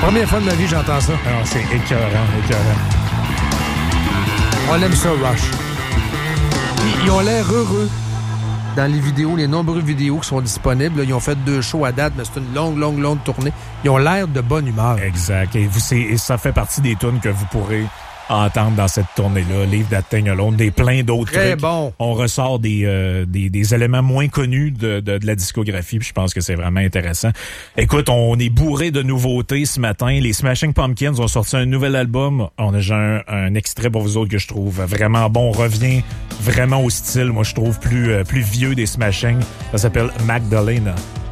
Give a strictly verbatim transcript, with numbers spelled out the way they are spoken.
Première fois de ma vie, j'entends ça. Alors, c'est écœurant, écœurant. On aime ça, Rush. Ils, ils ont l'air heureux dans les vidéos, les nombreuses vidéos qui sont disponibles. Là, ils ont fait deux shows à date, mais c'est une longue, longue, longue tournée. Ils ont l'air de bonne humeur. Exact. Et, vous, c'est, et ça fait partie des tunes que vous pourrez entendre dans cette tournée-là. Leave That Thing Alone, des plein d'autres Très trucs. bon. On ressort des, euh, des, des éléments moins connus de, de, de la discographie, puis je pense que c'est vraiment intéressant. Écoute, on est bourré de nouveautés ce matin. Les Smashing Pumpkins ont sorti un nouvel album. On a déjà un, un extrait pour vous autres que je trouve vraiment bon. On revient vraiment au style, moi je trouve, plus, euh, plus vieux des Smashing. Ça s'appelle Magdalena.